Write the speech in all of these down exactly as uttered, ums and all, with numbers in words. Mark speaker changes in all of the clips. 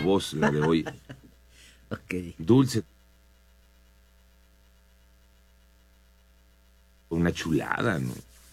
Speaker 1: voz la de hoy.
Speaker 2: Okay.
Speaker 1: Dulce. Una chulada, ¿no?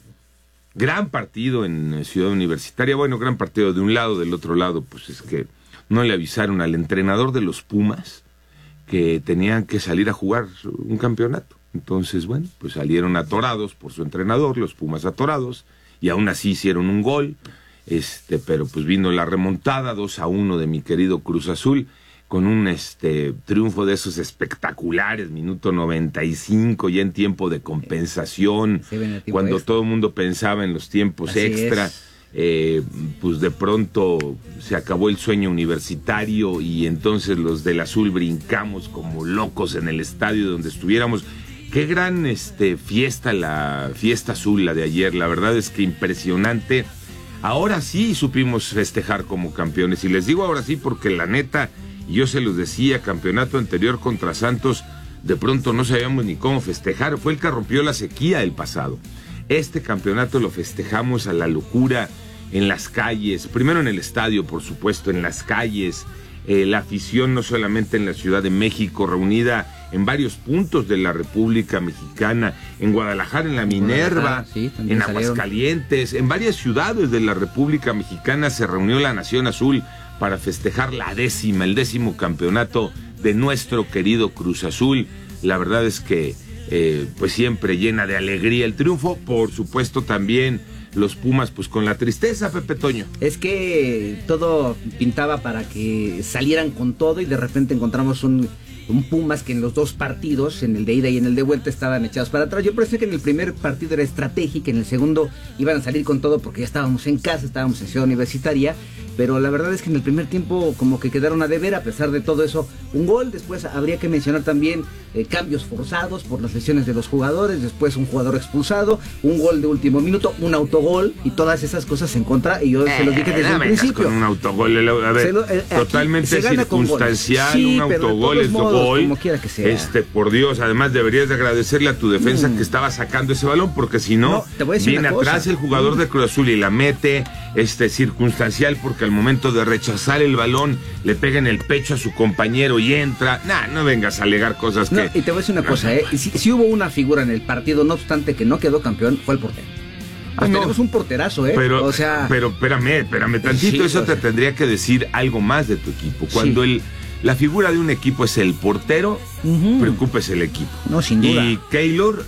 Speaker 1: Gran partido en Ciudad Universitaria. Bueno, gran partido de un lado, del otro lado, pues es que no le avisaron al entrenador de los Pumas que tenían que salir a jugar un campeonato. Entonces, bueno, pues salieron atorados por su entrenador, los Pumas atorados, y aún así hicieron un gol, este, pero pues vino la remontada, dos a uno de mi querido Cruz Azul, con un este triunfo de esos espectaculares, minuto noventa y cinco, ya en tiempo de compensación,
Speaker 2: sí, tiempo
Speaker 1: cuando
Speaker 2: extra.
Speaker 1: todo el mundo pensaba en los tiempos
Speaker 2: Así
Speaker 1: extra, eh, pues de pronto se acabó el sueño universitario y entonces los del azul brincamos como locos en el estadio donde estuviéramos. Qué gran este fiesta, la fiesta azul, la de ayer, la verdad es que impresionante. Ahora sí supimos festejar como campeones, y les digo ahora sí porque la neta, yo se los decía, campeonato anterior contra Santos, de pronto no sabíamos ni cómo festejar, fue el que rompió la sequía el pasado. Este campeonato lo festejamos a la locura en las calles, primero en el estadio, por supuesto, en las calles, eh, la afición no solamente en la Ciudad de México, reunida en varios puntos de la República Mexicana, en Guadalajara, en la Minerva,
Speaker 2: sí,
Speaker 1: en Aguascalientes, en varias ciudades de la República Mexicana se reunió la Nación Azul para festejar la décima, el décimo campeonato de nuestro querido Cruz Azul. La verdad es que eh, pues siempre llena de alegría el triunfo, por supuesto también los Pumas pues con la tristeza, Pepe Toño.
Speaker 2: Es que todo pintaba para que salieran con todo y de repente encontramos un, un Pumas que en los dos partidos, en el de ida y en el de vuelta, estaban echados para atrás. Yo pensé que en el primer partido era estratégico, en el segundo iban a salir con todo porque ya estábamos en casa, estábamos en Ciudad Universitaria, pero la verdad es que en el primer tiempo como que quedaron a deber. A pesar de todo eso, un gol. Después habría que mencionar también eh, cambios forzados por las lesiones de los jugadores, después un jugador expulsado, un gol de último minuto, un autogol y todas esas cosas en contra, y yo eh, se los dije desde
Speaker 1: no
Speaker 2: el principio.
Speaker 1: Con un autogol, a ver, lo, eh, totalmente circunstancial, sí, un autogol es gol,
Speaker 2: como quiera que sea.
Speaker 1: Este, por Dios, además deberías de agradecerle a tu defensa mm. que estaba sacando ese balón, porque si no, no viene atrás el jugador mm. de Cruz Azul y la mete, este, circunstancial, porque al momento de rechazar el balón le pega en el pecho a su compañero y entra. Nah, no vengas a alegar cosas
Speaker 2: no,
Speaker 1: que...
Speaker 2: Y te voy a decir una cosa, ¿eh? Si, si hubo una figura en el partido, no obstante que no quedó campeón, fue el portero. Pues no, tenemos un porterazo, ¿eh?
Speaker 1: Pero,
Speaker 2: o sea...
Speaker 1: pero espérame, espérame tantito, sí, eso te sea... tendría que decir algo más de tu equipo. Cuando sí. el, la figura de un equipo es el portero, uh-huh. preocúpese el equipo.
Speaker 2: No, sin duda.
Speaker 1: Y Keylor,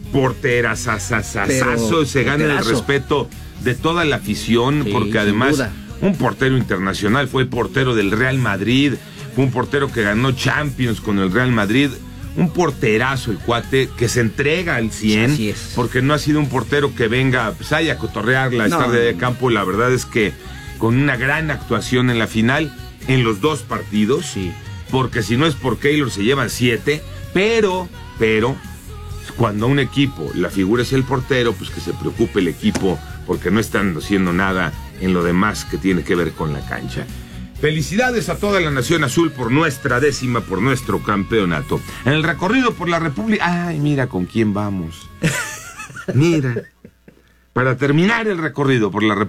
Speaker 1: porterazazazazo, se gana el respeto de toda la afición, sí, porque además... un portero internacional, fue portero del Real Madrid, fue un portero que ganó Champions con el Real Madrid, un porterazo el cuate, que se entrega al cien,
Speaker 2: así es.
Speaker 1: Porque no ha sido un portero que venga pues, a cotorrearla, a no, estar de campo. La verdad es que con una gran actuación en la final, en los dos partidos,
Speaker 2: sí.
Speaker 1: porque si no es por Keylor se llevan siete, pero, pero, cuando un equipo, la figura es el portero, pues que se preocupe el equipo, porque no están haciendo nada en lo demás que tiene que ver con la cancha. Felicidades a toda la Nación Azul por nuestra décima, por nuestro campeonato. En el recorrido por la República... Ay, mira con quién vamos. Mira. Para terminar el recorrido por la República...